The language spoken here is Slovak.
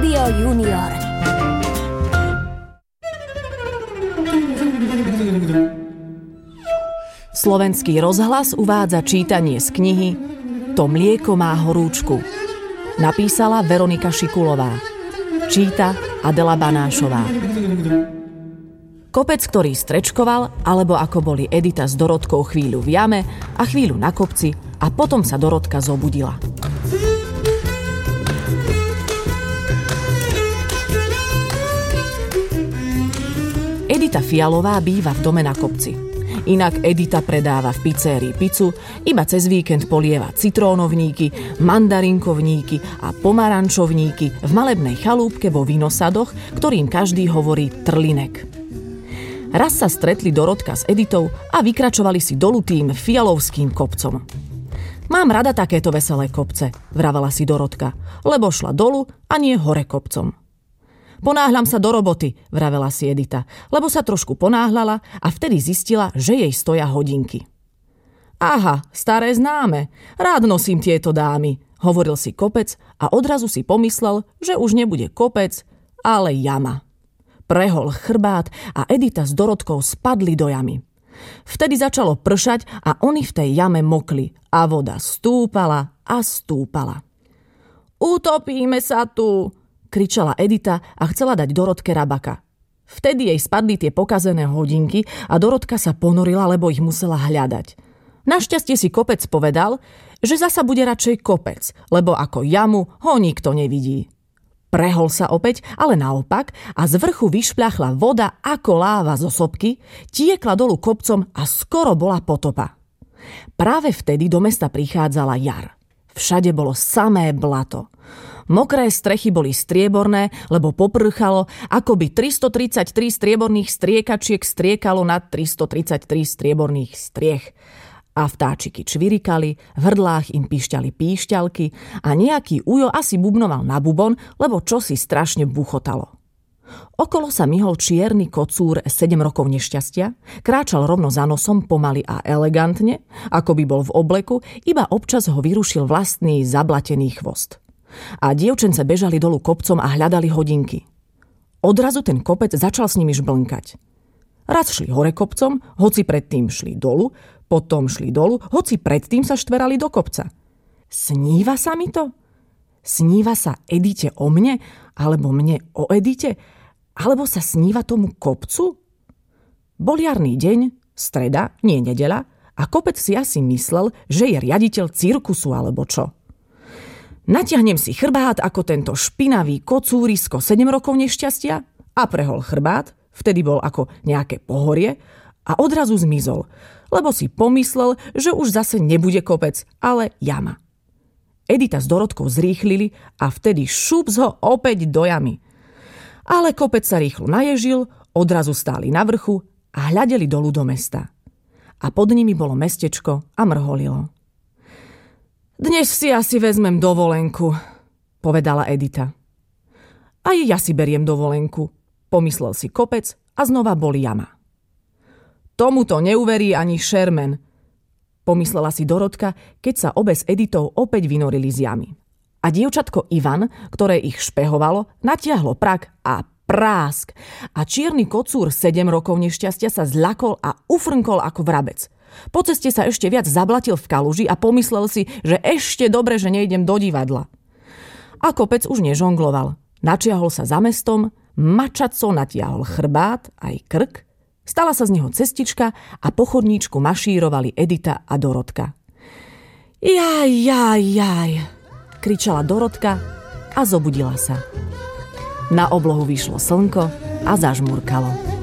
Rádio Junior. Slovenský rozhlas uvádza čítanie z knihy To mlieko má horúčku. Napísala Veronika Šikulová. Číta Adela Banášová. Kopec, ktorý strečkoval, alebo ako boli Edita s Dorotkou chvíľu v jame a chvíľu na kopci a potom sa Dorotka zobudila. Edita Fialová býva v dome na kopci. Inak Edita predáva v pizérii pizzu, iba cez víkend polieva citrónovníky, mandarinkovníky a pomarančovníky v malebnej chalúbke vo vinosadoch, ktorým každý hovorí trlinek. Raz sa stretli Dorotka s Editou a vykračovali si dolu tým fialovským kopcom. Mám rada takéto veselé kopce, vravala si Dorotka, lebo šla dolu a nie hore kopcom. Ponáhľam sa do roboty, vravela si Edita, lebo sa trošku ponáhľala a vtedy zistila, že jej stoja hodinky. Aha, staré známe, rád nosím tieto dámy, hovoril si kopec a odrazu si pomyslel, že už nebude kopec, ale jama. Prehol chrbát a Edita s Dorotkou spadli do jamy. Vtedy začalo pršať a oni v tej jame mokli a voda stúpala a stúpala. Utopíme sa tu, kričala Edita a chcela dať Dorotke rabaka. Vtedy jej spadli tie pokazené hodinky a Dorotka sa ponorila, lebo ich musela hľadať. Našťastie si kopec povedal, že zasa bude radšej kopec, lebo ako jamu ho nikto nevidí. Prehol sa opäť, ale naopak a z vrchu vyšpľachla voda ako láva zo sopky, tiekla dolu kopcom a skoro bola potopa. Práve vtedy do mesta prichádzala jar. Všade bolo samé blato. Mokré strechy boli strieborné, lebo poprchalo, ako by 333 strieborných striekačiek striekalo na 333 strieborných striech. A vtáčiky čvirikali, v hrdlách im píšťali píšťalky a nejaký ujo asi bubnoval na bubon, lebo čosi strašne buchotalo. Okolo sa myhol čierny kocúr 7 rokov nešťastia, kráčal rovno za nosom pomaly a elegantne, ako by bol v obleku, iba občas ho vyrušil vlastný zablatený chvost. A dievčence bežali dolu kopcom a hľadali hodinky. Odrazu ten kopec začal s nimi žblnkať. Raz šli hore kopcom, hoci predtým šli dolu, potom šli dolu, hoci predtým sa štverali do kopca. Sníva sa mi to? Sníva sa Edite o mne? Alebo mne o Edite? Alebo sa sníva tomu kopcu? Bol jarný deň, streda, nie nedeľa, a kopec si asi myslel, že je riaditeľ cirkusu alebo čo. Natiahnem si chrbát ako tento špinavý kocúrisko 7 rokov nešťastia a prehol chrbát, vtedy bol ako nejaké pohorie a odrazu zmizol, lebo si pomyslel, že už zase nebude kopec, ale jama. Edita s Dorotkou zrýchlili a vtedy šups ho opäť do jamy. Ale kopec sa rýchlo naježil, odrazu stáli na vrchu a hľadeli dolu do mesta. A pod nimi bolo mestečko a mrholilo. Dnes si asi vezmem dovolenku, povedala Edita. Aj ja si beriem dovolenku, pomyslel si kopec a znova bol jama. Tomuto neuverí ani Šermen, pomyslela si Dorotka, keď sa obe s Editou opäť vynorili z jamy. A dievčatko Ivan, ktoré ich špehovalo, natiahlo prak a prásk. A čierny kocúr 7 rokov nešťastia sa zľakol a ufrnkol ako vrabec. Po ceste sa ešte viac zablatil v kaluži a pomyslel si, že ešte dobre, že nejdem do divadla. A kopec už nežongloval. Načiahol sa za mestom, mačaco natiahol chrbát, aj krk, stala sa z neho cestička a po chodníčku mašírovali Edita a Dorotka. Jaj, kričala Dorotka a zobudila sa. Na oblohu vyšlo slnko a zažmurkalo.